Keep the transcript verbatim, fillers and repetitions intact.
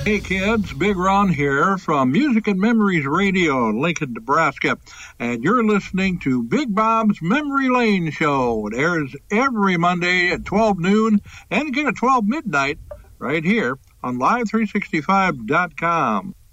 Hey kids, Big Ron here from Music and Memories Radio in Lincoln, Nebraska, and you're listening to Big Bob's Memory Lane Show. It airs every Monday at twelve noon and again at twelve midnight right here on live three sixty-five dot com.